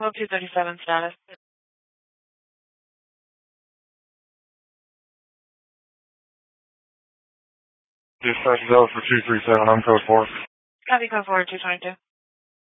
Code 237 status. Dispatch Delta for 237, I'm code 4. Copy code 4, 222.